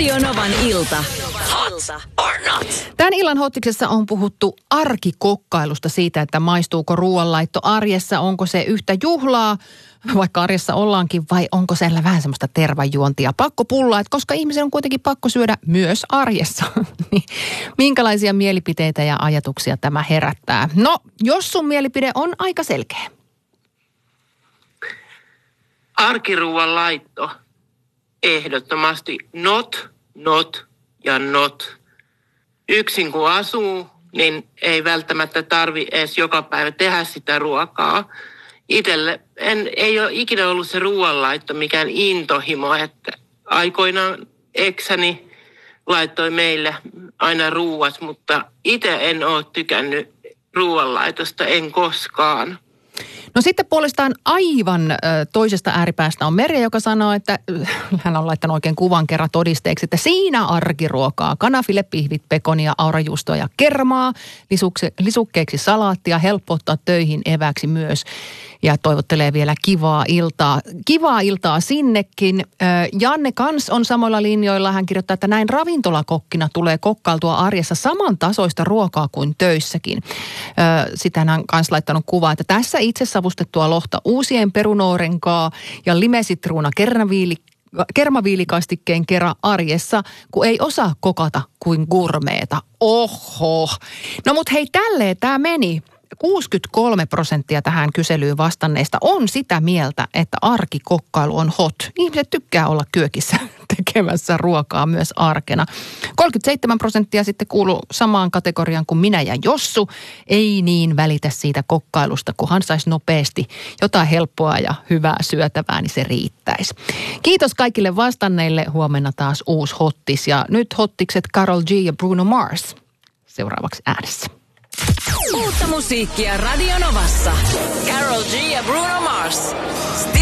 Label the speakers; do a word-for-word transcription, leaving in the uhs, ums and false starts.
Speaker 1: Radio Novan ilta. Hot or not?
Speaker 2: Tämän illan hottiksessa on puhuttu arkikokkailusta, siitä, että maistuuko ruoanlaitto arjessa, onko se yhtä juhlaa, vaikka arjessa ollaankin, vai onko siellä vähän semmoista tervajuontia, pakko pullaa, että koska ihmisen on kuitenkin pakko syödä myös arjessa. Niin minkälaisia mielipiteitä ja ajatuksia tämä herättää? No, jos sun mielipide on aika selkeä.
Speaker 3: Arkiruuan laitto. Ehdottomasti not, not ja not. Yksin kun asuu, niin ei välttämättä tarvi edes joka päivä tehdä sitä ruokaa. Itselle en, ei ole ikinä ollut se ruoanlaitto mikään intohimo, että aikoinaan eksäni laittoi meille aina ruuat, mutta itse en ole tykännyt ruoanlaitosta, en koskaan.
Speaker 2: No sitten puolestaan aivan ö, toisesta ääripäästä on Merja, joka sanoo, että ö, hän on laittanut oikein kuvan kerran todisteeksi, että siinä arkiruokaa, kanafille, pihvit, pekonia, aurajuustoa ja kermaa, lisukse, lisukkeeksi salaattia, helppo ottaa töihin eväksi myös ja toivottelee vielä kivaa iltaa. Kivaa iltaa sinnekin. Ö, Janne kans on samoilla linjoilla. Hän kirjoittaa, että näin ravintolakokkina tulee kokkailtua arjessa samantasoista ruokaa kuin töissäkin. Ö, sitä hän on kans laittanut kuvaa, että tässä itse savustettua lohta uusien perunoorenkaa ja limesitruuna kermaviili, kermaviilikastikkeen kerran arjessa, kun ei osaa kokata kuin gurmeeta. Oho. No mut hei, tälleen tää meni. kuusikymmentäkolme prosenttia tähän kyselyyn vastanneista on sitä mieltä, että arkikokkailu on hot. Ihmiset tykkää olla kyökissä tekemässä ruokaa myös arkena. kolmekymmentäseitsemän prosenttia sitten kuuluu samaan kategoriaan kuin minä ja Jossu. Ei niin välitä siitä kokkailusta, kunhan saisi nopeasti jotain helppoa ja hyvää syötävää, niin se riittäisi. Kiitos kaikille vastanneille. Huomenna taas uusi hottis. Ja nyt hottikset Karol G ja Bruno Mars seuraavaksi äänessä.
Speaker 1: Uutta musiikkia Radio Novassa. Karol G ja Bruno Mars.